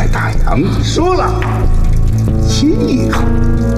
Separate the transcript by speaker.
Speaker 1: 海大洋说了，亲一口，